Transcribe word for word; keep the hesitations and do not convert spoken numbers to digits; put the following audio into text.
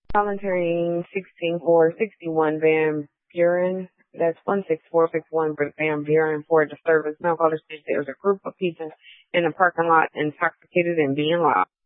Voluntary sixteen four sixty-one Van Buren. That's one six four six one Van Buren for disturbance. Now call the station. There's a group of people in the parking lot intoxicated and being loud.